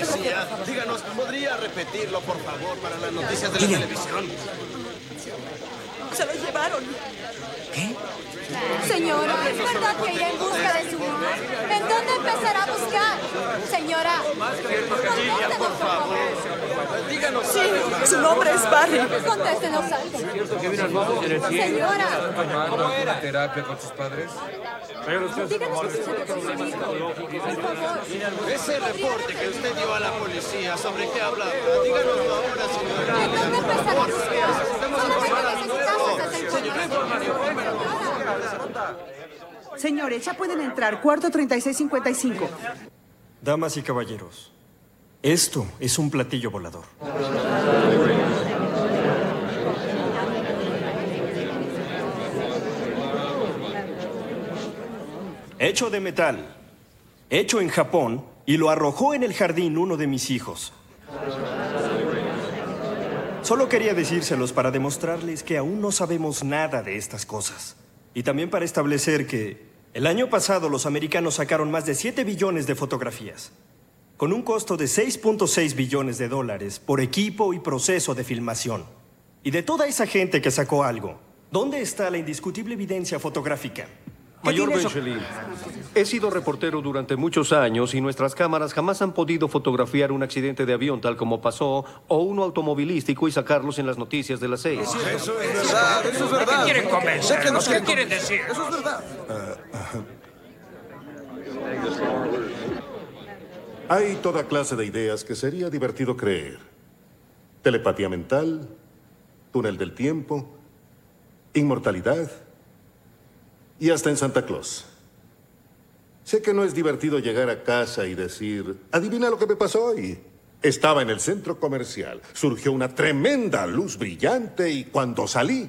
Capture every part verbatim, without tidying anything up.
policía. Díganos, ¿podría repetirlo, por favor, para las noticias de la televisión? Se lo llevaron. ¿Qué? Señora, ¿es verdad que irá en busca de su hija? ¿En dónde empezará a buscar? Señora, contéstenos, por favor. Díganos. Sí, su nombre es Barry. Contéstenos algo. Señora. ¿Cómo era? ¿Terapia con sus padres? Díganos qué sucede con su hijo. Por favor. Ese reporte que usted dio a la policía, ¿sobre qué hablaba? Díganoslo ahora, señora. ¿En dónde empezará a buscar? Solamente necesitamos esa información. Señores, ya pueden entrar. Cuarto treinta y seis cincuenta y cinco. Damas y caballeros, esto es un platillo volador. Hecho de metal, hecho en Japón, y lo arrojó en el jardín uno de mis hijos. Solo quería decírselos para demostrarles que aún no sabemos nada de estas cosas. Y también para establecer que el año pasado los americanos sacaron más de siete billones de fotografías, con un costo de seis punto seis billones de dólares por equipo y proceso de filmación. Y de toda esa gente que sacó algo, ¿dónde está la indiscutible evidencia fotográfica? Mayor Benchley, he sido reportero durante muchos años y nuestras cámaras jamás han podido fotografiar un accidente de avión tal como pasó o uno automovilístico y sacarlos en las noticias de las seis. Eso es verdad, eso es verdad. ¿Qué quieren convencernos? ¿Qué quieren decir? Eso es verdad. Hay toda clase de ideas que sería divertido creer. Telepatía mental, túnel del tiempo, inmortalidad y hasta en Santa Claus. Sé que no es divertido llegar a casa y decir, adivina lo que me pasó hoy. Estaba en el centro comercial, surgió una tremenda luz brillante y cuando salí,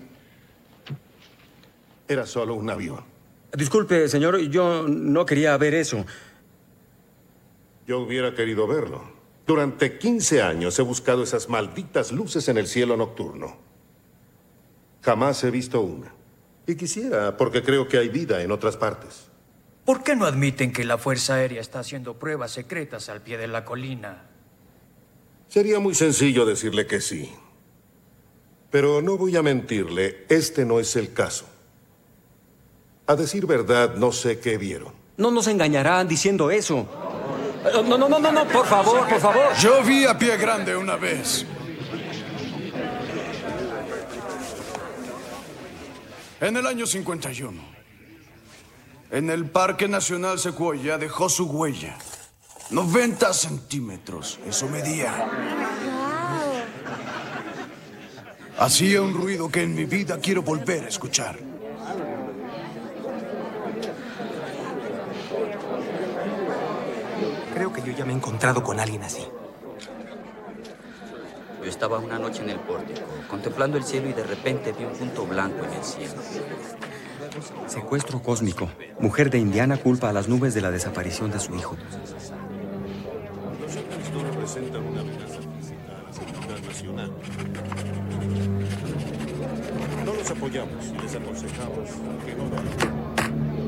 era solo un avión. Disculpe, señor, yo no quería ver eso. Yo hubiera querido verlo. Durante quince años he buscado esas malditas luces en el cielo nocturno. Jamás he visto una. Y quisiera, porque creo que hay vida en otras partes. ¿Por qué no admiten que la Fuerza Aérea está haciendo pruebas secretas al pie de la colina? Sería muy sencillo decirle que sí. Pero no voy a mentirle, este no es el caso. A decir verdad, no sé qué vieron. No nos engañarán diciendo eso. No, no, no, no, no, por favor, por favor. Yo vi a Pie Grande una vez. En el año cincuenta y uno, en el Parque Nacional Sequoia dejó su huella. noventa centímetros, eso medía. Hacía un ruido que en mi vida quiero volver a escuchar. Creo que yo ya me he encontrado con alguien así. Yo estaba una noche en el pórtico, contemplando el cielo y de repente vi un punto blanco en el cielo. Secuestro cósmico. Mujer de Indiana culpa a las nubes de la desaparición de su hijo. Los esto representan una amenaza física a la seguridad nacional. No los apoyamos y les aconsejamos que no lo hagan.